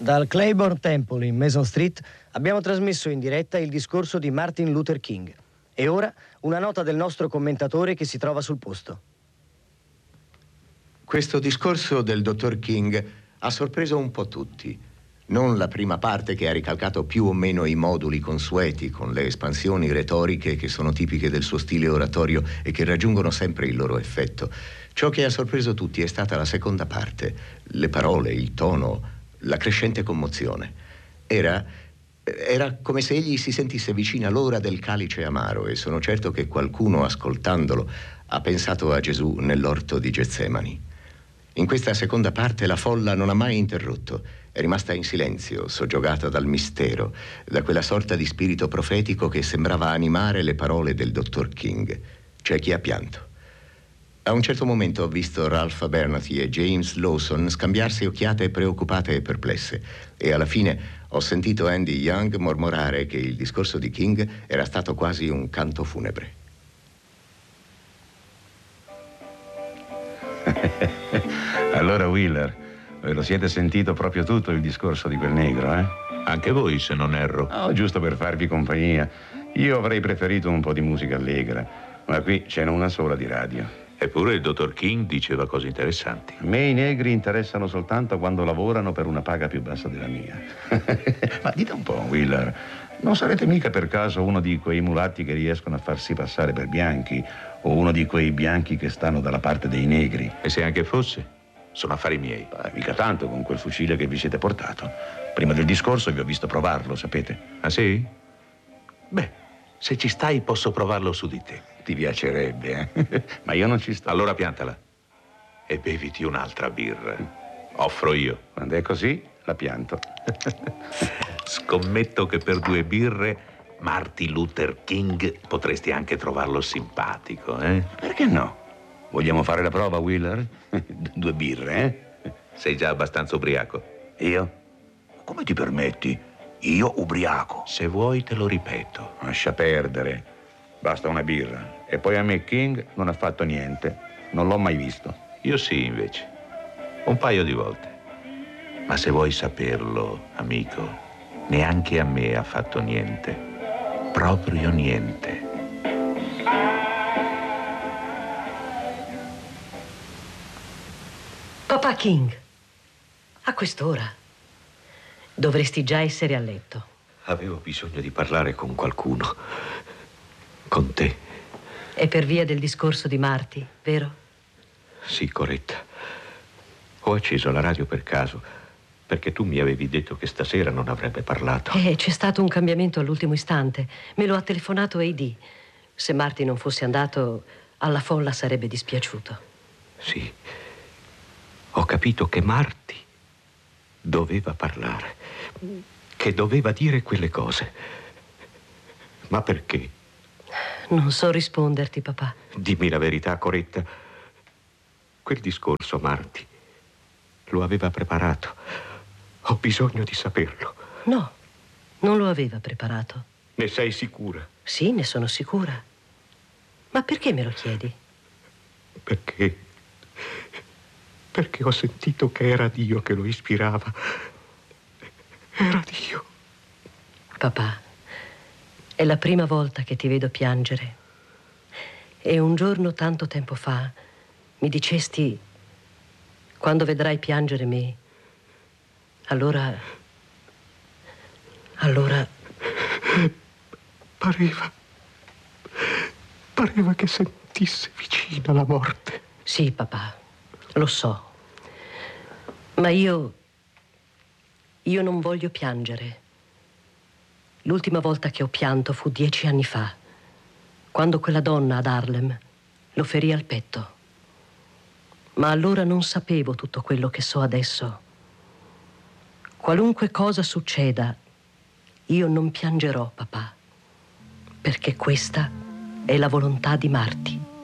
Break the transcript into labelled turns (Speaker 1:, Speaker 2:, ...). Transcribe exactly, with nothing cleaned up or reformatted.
Speaker 1: Dal Claiborne Temple in Mason Street abbiamo trasmesso in diretta il discorso di Martin Luther King. E ora una nota del nostro commentatore che si trova sul posto.
Speaker 2: Questo discorso del dottor King ha sorpreso un po' tutti. Non la prima parte, che ha ricalcato più o meno i moduli consueti con le espansioni retoriche che sono tipiche del suo stile oratorio e che raggiungono sempre il loro effetto. Ciò che ha sorpreso tutti è stata la seconda parte, le parole, il tono, la crescente commozione. Era, era come se egli si sentisse vicina l'ora del calice amaro, e sono certo che qualcuno, ascoltandolo, ha pensato a Gesù nell'orto di Getsemani. In questa seconda parte la folla non ha mai interrotto, è rimasta in silenzio, soggiogata dal mistero, da quella sorta di spirito profetico che sembrava animare le parole del dottor King. C'è chi ha pianto. A un certo momento ho visto Ralph Abernathy e James Lawson scambiarsi occhiate preoccupate e perplesse, e alla fine ho sentito Andy Young mormorare che il discorso di King era stato quasi un canto funebre.
Speaker 3: Allora, Wheeler, ve lo siete sentito proprio tutto il discorso di quel negro, eh?
Speaker 4: Anche voi, se non erro.
Speaker 3: Oh, giusto per farvi compagnia. Io avrei preferito un po' di musica allegra, ma qui ce n'è una sola di radio.
Speaker 4: Eppure il dottor King diceva cose interessanti.
Speaker 3: A me i negri interessano soltanto quando lavorano per una paga più bassa della mia. Ma dite un po', Wheeler, non sarete mica per caso uno di quei mulatti che riescono a farsi passare per bianchi, o uno di quei bianchi che stanno dalla parte dei negri?
Speaker 4: E se anche fosse, sono affari miei.
Speaker 3: Ah, mica tanto con quel fucile che vi siete portato. Prima del discorso vi ho visto provarlo, sapete?
Speaker 4: Ah, sì? Beh, se ci stai posso provarlo su di te.
Speaker 3: Ti piacerebbe, eh? Ma io non ci sto.
Speaker 4: Allora piantala e beviti un'altra birra. Offro io.
Speaker 3: Quando è così, la pianto.
Speaker 4: Scommetto che per due birre Martin Luther King potresti anche trovarlo simpatico, eh?
Speaker 3: Perché no? Vogliamo fare la prova, Wheeler? Due birre, eh?
Speaker 4: Sei già abbastanza ubriaco.
Speaker 3: Io? Come ti permetti? Io ubriaco?
Speaker 4: Se vuoi te lo ripeto.
Speaker 3: Lascia perdere. Basta una birra. E poi a me King non ha fatto niente. Non l'ho mai visto.
Speaker 4: Io sì, invece. Un paio di volte. Ma se vuoi saperlo, amico, neanche a me ha fatto niente. Proprio niente.
Speaker 5: Papà King, a quest'ora dovresti già essere a letto.
Speaker 6: Avevo bisogno di parlare con qualcuno. Con te.
Speaker 5: È per via del discorso di Marty, vero?
Speaker 6: Sì, Coretta. Ho acceso la radio per caso, perché tu mi avevi detto che stasera non avrebbe parlato.
Speaker 5: Eh, c'è stato un cambiamento all'ultimo istante. Me lo ha telefonato A D. Se Marty non fosse andato, alla folla sarebbe dispiaciuto.
Speaker 6: Sì. Ho capito che Marty doveva parlare, che doveva dire quelle cose. Ma perché?
Speaker 5: Non so risponderti, papà.
Speaker 6: Dimmi la verità, Coretta. Quel discorso Marty lo aveva preparato. Ho bisogno di saperlo.
Speaker 5: No, non lo aveva preparato.
Speaker 6: Ne sei sicura?
Speaker 5: Sì, ne sono sicura. Ma perché me lo chiedi?
Speaker 6: Perché? Perché ho sentito che era Dio che lo ispirava. Era Dio.
Speaker 5: Papà, è la prima volta che ti vedo piangere. E un giorno, tanto tempo fa, mi dicesti: quando vedrai piangere me, allora... Allora...
Speaker 6: Pareva... Pareva che sentisse vicina la morte.
Speaker 5: Sì, papà, lo so. Ma io... Io non voglio piangere. L'ultima volta che ho pianto fu dieci anni fa, quando quella donna ad Harlem lo ferì al petto. Ma allora non sapevo tutto quello che so adesso. Qualunque cosa succeda, io non piangerò, papà, perché questa è la volontà di Marty.